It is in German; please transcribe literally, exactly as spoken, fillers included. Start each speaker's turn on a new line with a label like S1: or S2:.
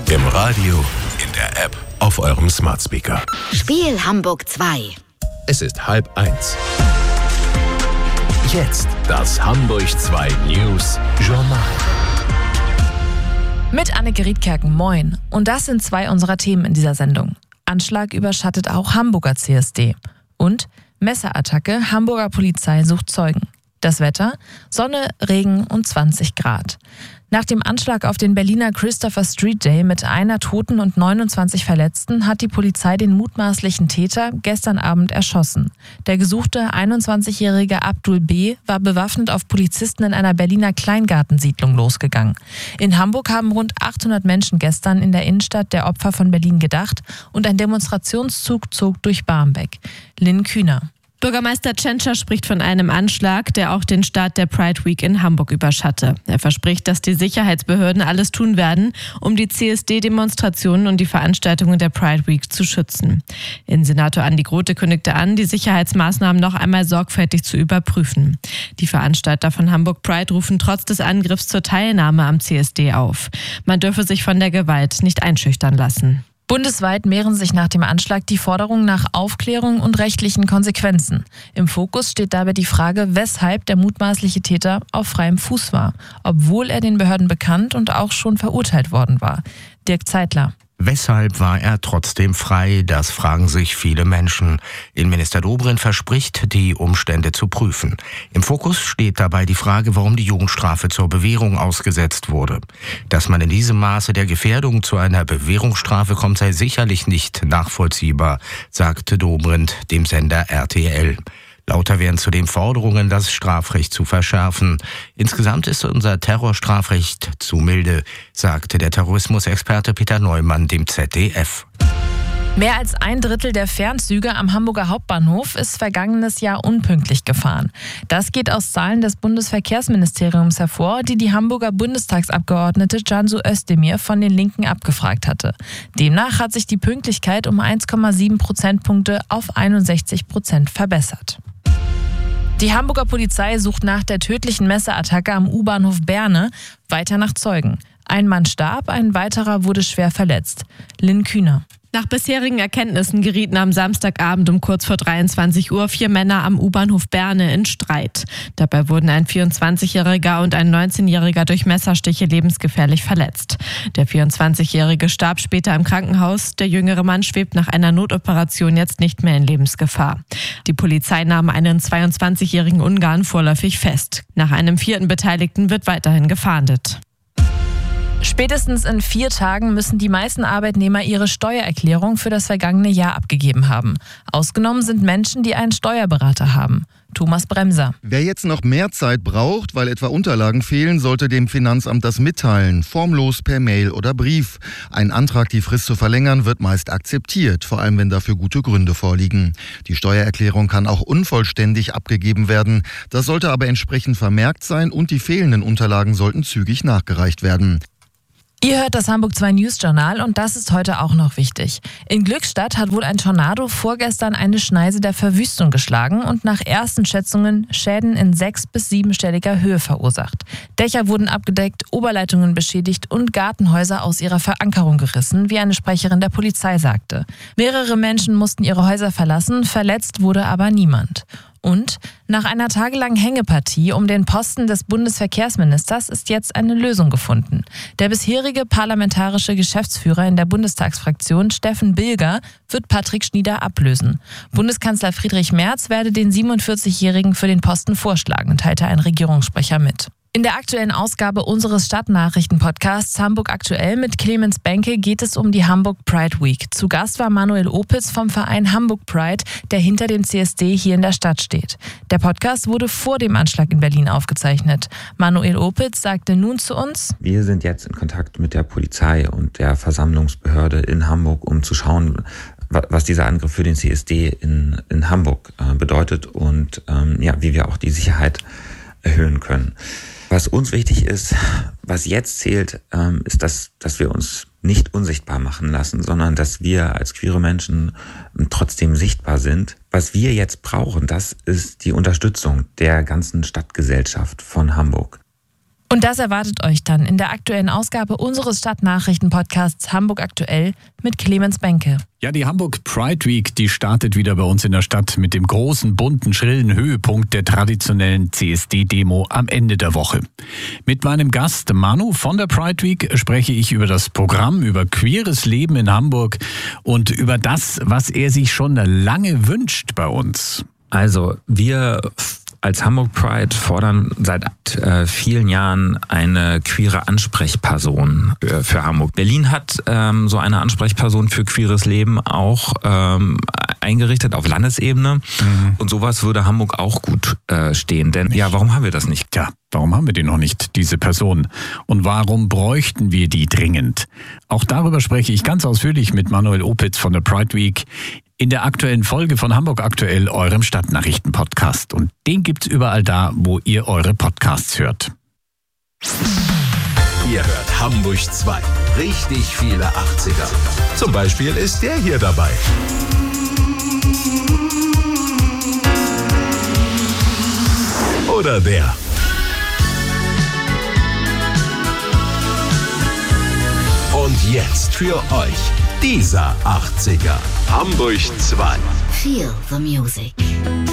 S1: Im Radio, in der App, auf eurem Smart Speaker.
S2: Spiel Hamburg zwei.
S1: Es ist halb eins. Jetzt das Hamburg zwei News Journal.
S3: Mit Anneke Riedkerken, moin. Und das sind zwei unserer Themen in dieser Sendung. Anschlag überschattet auch Hamburger C S D. Und Messerattacke, Hamburger Polizei sucht Zeugen. Das Wetter, Sonne, Regen und zwanzig Grad. Nach dem Anschlag auf den Berliner Christopher Street Day mit einer Toten und neunundzwanzig Verletzten hat die Polizei den mutmaßlichen Täter gestern Abend erschossen. Der gesuchte einundzwanzigjährige Abdul B. war bewaffnet auf Polizisten in einer Berliner Kleingartensiedlung losgegangen. In Hamburg haben rund achthundert Menschen gestern in der Innenstadt der Opfer von Berlin gedacht und ein Demonstrationszug zog durch Barmbek. Lynn Kühner.
S4: Bürgermeister Tschentscher spricht von einem Anschlag, der auch den Start der Pride Week in Hamburg überschatte. Er verspricht, dass die Sicherheitsbehörden alles tun werden, um die C S D-Demonstrationen und die Veranstaltungen der Pride Week zu schützen. Innensenator Andi Grote kündigte an, die Sicherheitsmaßnahmen noch einmal sorgfältig zu überprüfen. Die Veranstalter von Hamburg Pride rufen trotz des Angriffs zur Teilnahme am C S D auf. Man dürfe sich von der Gewalt nicht einschüchtern lassen.
S3: Bundesweit mehren sich nach dem Anschlag die Forderungen nach Aufklärung und rechtlichen Konsequenzen. Im Fokus steht dabei die Frage, weshalb der mutmaßliche Täter auf freiem Fuß war, obwohl er den Behörden bekannt und auch schon verurteilt worden war. Dirk Zeitler.
S5: Weshalb war er trotzdem frei? Das fragen sich viele Menschen. Innenminister Dobrindt verspricht, die Umstände zu prüfen. Im Fokus steht dabei die Frage, warum die Jugendstrafe zur Bewährung ausgesetzt wurde. Dass man in diesem Maße der Gefährdung zu einer Bewährungsstrafe kommt, sei sicherlich nicht nachvollziehbar, sagte Dobrindt dem Sender R T L. Lauter werden zudem Forderungen, das Strafrecht zu verschärfen. Insgesamt ist unser Terrorstrafrecht zu milde, sagte der Terrorismusexperte Peter Neumann dem Z D F.
S3: Mehr als ein Drittel der Fernzüge am Hamburger Hauptbahnhof ist vergangenes Jahr unpünktlich gefahren. Das geht aus Zahlen des Bundesverkehrsministeriums hervor, die die Hamburger Bundestagsabgeordnete Cansu Özdemir von den Linken abgefragt hatte. Demnach hat sich die Pünktlichkeit um eins Komma sieben Prozentpunkte auf einundsechzig Prozent verbessert. Die Hamburger Polizei sucht nach der tödlichen Messerattacke am U-Bahnhof Berne weiter nach Zeugen. Ein Mann starb, ein weiterer wurde schwer verletzt. Lynn Kühner.
S4: Nach bisherigen Erkenntnissen gerieten am Samstagabend um kurz vor dreiundzwanzig Uhr vier Männer am U-Bahnhof Berne in Streit. Dabei wurden ein vierundzwanzigjähriger und ein neunzehnjähriger durch Messerstiche lebensgefährlich verletzt. Der vierundzwanzigjährige starb später im Krankenhaus. Der jüngere Mann schwebt nach einer Notoperation jetzt nicht mehr in Lebensgefahr. Die Polizei nahm einen zweiundzwanzigjährigen Ungarn vorläufig fest. Nach einem vierten Beteiligten wird weiterhin gefahndet.
S3: Spätestens in vier Tagen müssen die meisten Arbeitnehmer ihre Steuererklärung für das vergangene Jahr abgegeben haben. Ausgenommen sind Menschen, die einen Steuerberater haben. Thomas Bremser.
S6: Wer jetzt noch mehr Zeit braucht, weil etwa Unterlagen fehlen, sollte dem Finanzamt das mitteilen. Formlos per Mail oder Brief. Ein Antrag, die Frist zu verlängern, wird meist akzeptiert, vor allem wenn dafür gute Gründe vorliegen. Die Steuererklärung kann auch unvollständig abgegeben werden. Das sollte aber entsprechend vermerkt sein und die fehlenden Unterlagen sollten zügig nachgereicht werden.
S3: Ihr hört das Hamburg zwei News Journal und das ist heute auch noch wichtig. In Glückstadt hat wohl ein Tornado vorgestern eine Schneise der Verwüstung geschlagen und nach ersten Schätzungen Schäden in sechs- bis siebenstelliger Höhe verursacht. Dächer wurden abgedeckt, Oberleitungen beschädigt und Gartenhäuser aus ihrer Verankerung gerissen, wie eine Sprecherin der Polizei sagte. Mehrere Menschen mussten ihre Häuser verlassen, verletzt wurde aber niemand. Und nach einer tagelangen Hängepartie um den Posten des Bundesverkehrsministers ist jetzt eine Lösung gefunden. Der bisherige parlamentarische Geschäftsführer in der Bundestagsfraktion, Steffen Bilger, wird Patrick Schnieder ablösen. Bundeskanzler Friedrich Merz werde den siebenundvierzigjährigen für den Posten vorschlagen, teilte ein Regierungssprecher mit. In der aktuellen Ausgabe unseres Stadtnachrichten-Podcasts Hamburg aktuell mit Clemens Benke geht es um die Hamburg Pride Week. Zu Gast war Manuel Opitz vom Verein Hamburg Pride, der hinter dem C S D hier in der Stadt steht. Der Podcast wurde vor dem Anschlag in Berlin aufgezeichnet. Manuel Opitz sagte nun zu uns:
S7: Wir sind jetzt in Kontakt mit der Polizei und der Versammlungsbehörde in Hamburg, um zu schauen, was dieser Angriff für den C S D in, in Hamburg äh, bedeutet und ähm, ja, wie wir auch die Sicherheit erhöhen können. Was uns wichtig ist, was jetzt zählt, ähm, ist, dass, dass wir uns nicht unsichtbar machen lassen, sondern dass wir als queere Menschen trotzdem sichtbar sind. Was wir jetzt brauchen, das ist die Unterstützung der ganzen Stadtgesellschaft von Hamburg.
S3: Und das erwartet euch dann in der aktuellen Ausgabe unseres Stadtnachrichten-Podcasts Hamburg aktuell mit Clemens Benke.
S8: Ja, die Hamburg Pride Week, die startet wieder bei uns in der Stadt mit dem großen, bunten, schrillen Höhepunkt der traditionellen C S D-Demo am Ende der Woche. Mit meinem Gast Manu von der Pride Week spreche ich über das Programm, über queeres Leben in Hamburg und über das, was er sich schon lange wünscht bei uns.
S7: Also, wir als Hamburg Pride fordern seit äh, vielen Jahren eine queere Ansprechperson für, für Hamburg. Berlin hat ähm, so eine Ansprechperson für queeres Leben auch ähm, eingerichtet auf Landesebene. Mhm. Und sowas würde Hamburg auch gut äh, stehen. Denn ja, warum haben wir das nicht?
S8: Ja, warum haben wir die noch nicht, diese Person? Und warum bräuchten wir die dringend? Auch darüber spreche ich ganz ausführlich mit Manuel Opitz von der Pride Week in der aktuellen Folge von Hamburg aktuell, eurem Stadtnachrichten-Podcast. Und den gibt's überall da, wo ihr eure Podcasts hört.
S1: Ihr hört Hamburg zwei. Richtig viele achtziger. Zum Beispiel ist der hier dabei. Oder der. Und jetzt für euch dieser achtziger. Hamburg zwei.
S2: Feel the music.